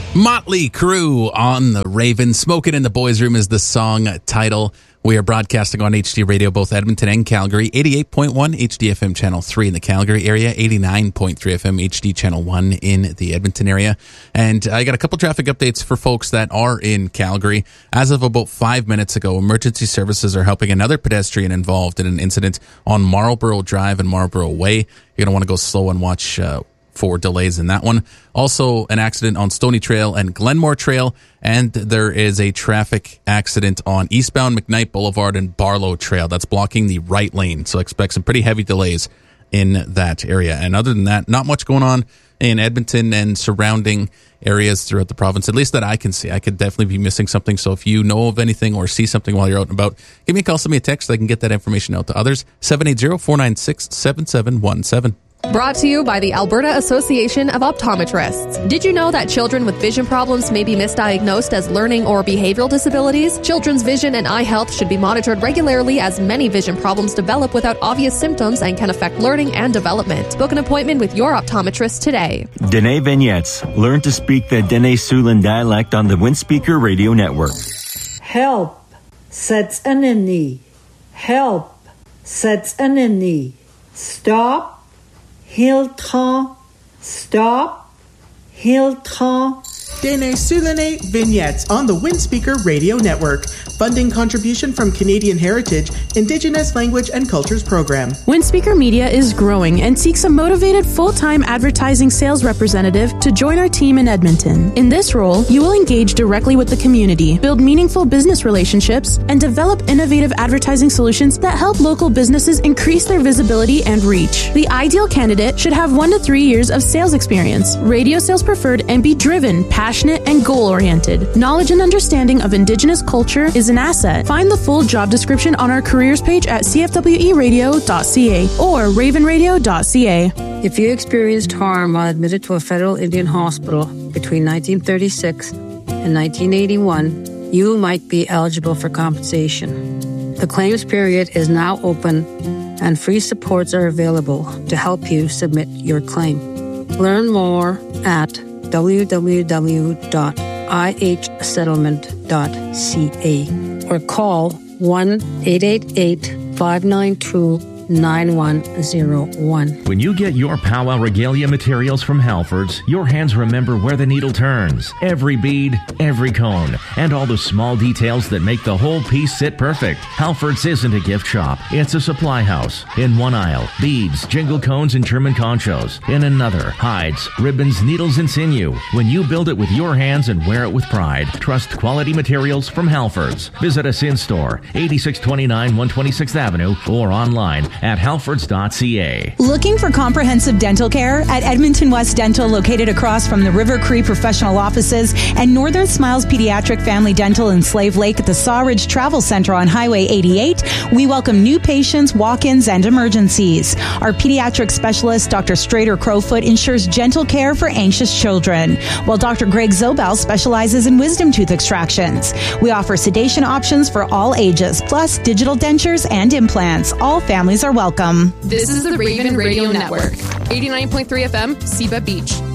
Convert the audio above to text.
Motley Crue on the Raven. Smoking in the Boys Room is the song title. We are broadcasting on HD Radio, both Edmonton and Calgary. 88.1 HD FM Channel 3 in the Calgary area. 89.3 FM HD Channel 1 in the Edmonton area. And I got a couple traffic updates for folks that are in Calgary. As of about 5 minutes ago, emergency services are helping another pedestrian involved in an incident on Marlborough Drive and Marlborough Way. You're going to want to go slow and watch for delays in that one. Also, an accident on Stony Trail and Glenmore Trail, and there is a traffic accident on eastbound McKnight Boulevard and Barlow Trail that's blocking the right lane. So expect some pretty heavy delays in that area. And other than that, not much going on in Edmonton and surrounding areas throughout the province, at least that I can see. I could definitely be missing something. So if you know of anything or see something while you're out and about, give me a call, send me a text. I can get that information out to others. 780-496-7717. Brought to you by the Alberta Association of Optometrists. Did you know that children with vision problems may be misdiagnosed as learning or behavioral disabilities? Children's vision and eye health should be monitored regularly, as many vision problems develop without obvious symptoms and can affect learning and development. Book an appointment with your optometrist today. Dene Vignettes. Learn to speak the Dene Siouxland dialect on the Windspeaker Radio Network. Help. Sets anini. Help. Sets anini. Stop. Hilton, stop, Hilton. Dene Siouxland Vignettes on the Windspeaker Radio Network. Funding contribution from Canadian Heritage, Indigenous Language and Cultures Program. Windspeaker Media is growing and seeks a motivated full-time advertising sales representative to join our team in Edmonton. In this role, you will engage directly with the community, build meaningful business relationships, and develop innovative advertising solutions that help local businesses increase their visibility and reach. The ideal candidate should have 1 to 3 years of sales experience, radio sales preferred, and be driven, passionate, and goal-oriented. Knowledge and understanding of Indigenous culture is an asset. Find the full job description on our careers page at cfweradio.ca or ravenradio.ca. If you experienced harm while admitted to a federal Indian hospital between 1936 and 1981, you might be eligible for compensation. The claims period is now open and free supports are available to help you submit your claim. Learn more at www.ihsettlement.ca or call 1-888-592-9101. When you get your powwow regalia materials from Halfords, your hands remember where the needle turns. Every bead, every cone, and all the small details that make the whole piece sit perfect. Halfords isn't a gift shop. It's a supply house. In one aisle, beads, jingle cones, and German conchos. In another, hides, ribbons, needles, and sinew. When you build it with your hands and wear it with pride, trust quality materials from Halfords. Visit us in store, 8629 126th Avenue, or online at halfords.ca. Looking for comprehensive dental care? At Edmonton West Dental, located across from the River Cree Professional Offices and Northern Smiles Pediatric Family Dental in Slave Lake at the Sawridge Travel Center on Highway 88, we welcome new patients, walk-ins, and emergencies. Our pediatric specialist, Dr. Strader Crowfoot, ensures gentle care for anxious children, while Dr. Greg Zobel specializes in wisdom tooth extractions. We offer sedation options for all ages, plus digital dentures and implants. All families are welcome. This is the Raven Radio Network. 89.3 FM, Seba Beach.